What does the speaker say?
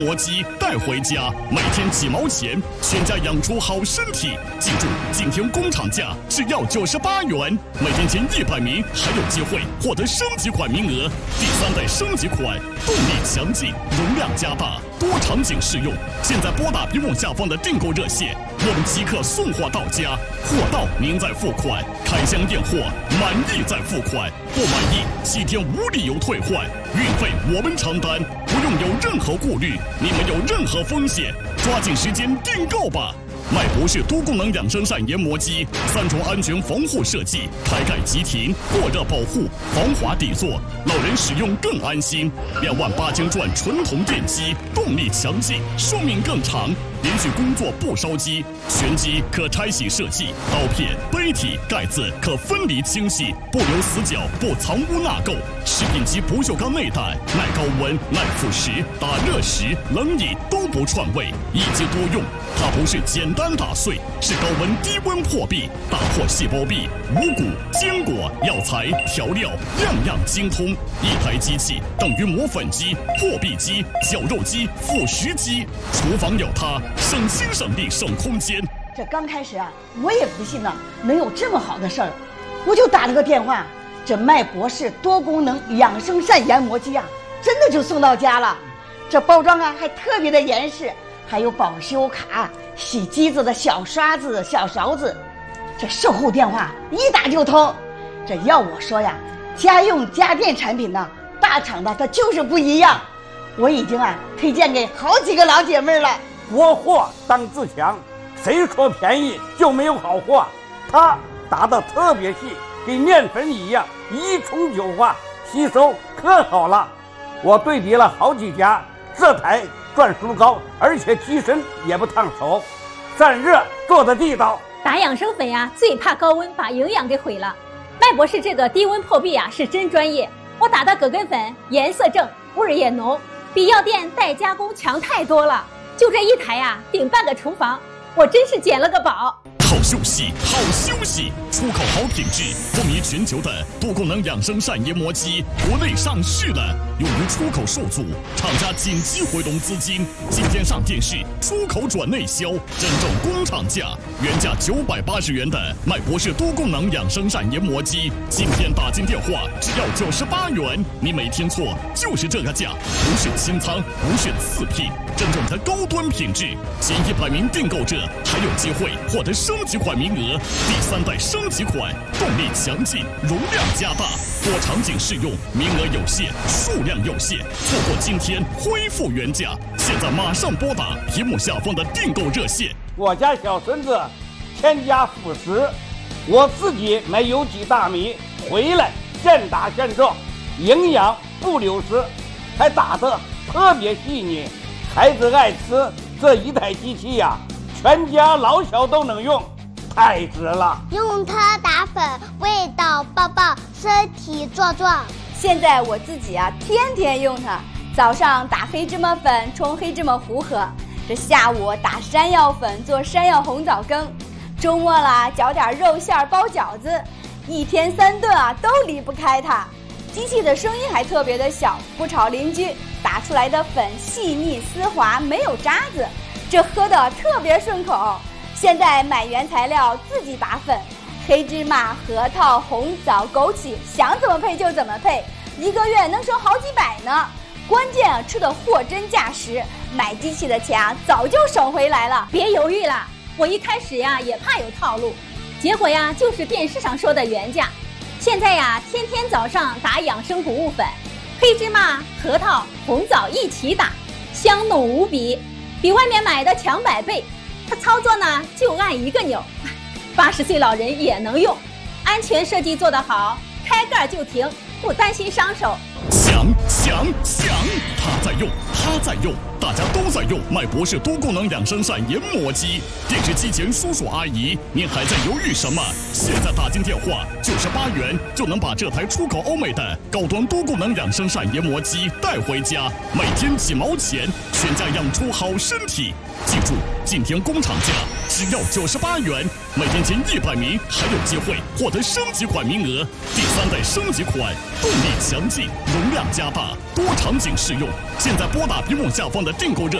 磨机带回家，每天几毛钱，全家养出好身体。记住，今天工厂价只要98元，每天前100名还有机会获得升级款名额。第3代升级款，动力强劲，容量加大，多场景适用。现在拨打屏幕下方的订购热线，我们即刻送货到家，货到您再付款，开箱验货，满意再付款，不满意7天无理由退换，运费我们承担，不用有任何顾虑。你没有任何风险，抓紧时间订购吧！麦博士多功能养生扇研磨机，3重安全防护设计，开盖即停，过热保护，防滑底座，老人使用更安心。28000转纯铜电机，动力强劲，寿命更长，连续工作不烧机。全机可拆洗设计，刀片、杯体、盖子可分离清洗，不留死角，不藏污纳垢。食品级不锈钢内胆，耐高温、耐腐蚀，打热时、冷饮都不串味，一机多用。它不是简单打碎，是高温低温破壁，打破细胞壁，五谷、坚果、药材、调料样样精通。一台机器等于磨粉机、破壁机、绞肉机、腐蚀机。厨房有它，省心省力省空间。 这刚开始啊，我也不信能有这么好的事儿，我就打了个电话，这麦博士多功能养生扇研磨机啊，真的就送到家了。这包装啊还特别的严实，还有保修卡、洗机子的小刷子、小勺子。这售后电话一打就通。这要我说呀，家用家电产品呢，大厂的它就是不一样。我已经推荐给好几个老姐妹了。 国货当自强，谁说便宜就没有好货？它打得特别细，跟面粉一样，一冲就化，吸收可好了。我对比了好几家，这台转速高，而且机身也不烫手，散热做得地道。 打养生粉呀，最怕高温把营养给毁了。麦博士这个低温破壁啊，是真专业。我打的葛根粉颜色正，味儿也浓，比药店代加工强太多了。就这一台呀，顶半个厨房，我真是捡了个宝。 好休息，好休息！出口好品质，风靡全球的多功能养生扇研磨机，国内上市了，由于出口受阻，厂家紧急回笼资金，今天上电视，出口转内销，真正工厂价，原价980元的麦博士多功能养生扇研磨机，今天打进电话只要98元，你没听错，就是这个价，不是清仓，不是次品，真正的高端品质。前100名订购者还有机会获得升级款名额，第3代升级款，动力强劲，容量加大，多场景适用，名额有限，数量有限，错过今天恢复原价。现在马上拨打屏幕下方的订购热线。 我家小孙子添加辅食，我自己买有机大米回来现打现做，营养不流失，还打得特别细腻，孩子爱吃。这一台机器呀，全家老小都能用，太值了。 用它打粉，味道爆爆，身体壮壮。 现在我自己天天用它，早上打黑芝麻粉冲黑芝麻糊喝，这下午打山药粉做山药红枣羹，周末了搅点肉馅包饺子，一天3顿都离不开它。机器的声音还特别的小，不吵邻居，打出来的粉细腻丝滑，没有渣子，这喝的特别顺口。现在买原材料自己打粉，黑芝麻、核桃、红枣、枸杞，想怎么配就怎么配，1个月能省好几百呢。关键吃的货真价实，买机器的钱早就省回来了。 别犹豫了，我一开始也怕有套路，结果就是电视上说的原价。现在天天早上打养生谷物粉，黑芝麻、核桃、红枣一起打，香浓无比，比外面买的强100倍。它操作呢就按1个钮，80岁老人也能用，安全设计做得好，开盖就停，不担心伤手。 想，他在用，他在用，大家都在用麦博士多功能养生扇研磨机。电视机前叔叔阿姨，您还在犹豫什么？现在打进电话，98元就能把这台出口欧美的高端多功能养生扇研磨机带回家，每天几毛钱，全家养出好身体。记住，今天工厂价只要98元，每天前100名还有机会获得升级款名额。第3代升级款，动力强劲，容量加大， 多场景适用。现在拨打屏幕下方的订购热